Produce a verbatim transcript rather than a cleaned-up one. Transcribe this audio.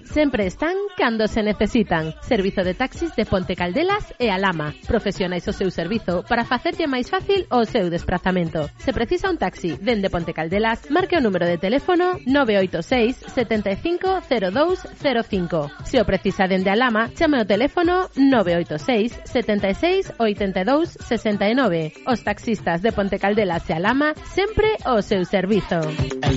sempre están cando se necesitan. Servizo de taxis de Ponte Caldelas e Alhama. Profesionais o seu servizo para facerlle máis fácil o seu desprazamento. Se precisa un taxi dende Ponte Caldelas, marque o número de teléfono nove oito seis, sete cinco cero dous cero cinco. Se o precisa dende Alhama, chame o teléfono nove oito seis, sete seis, oito dous, seis nove. Os taxistas de Ponte Caldelas e Alhama sempre o seu servizo.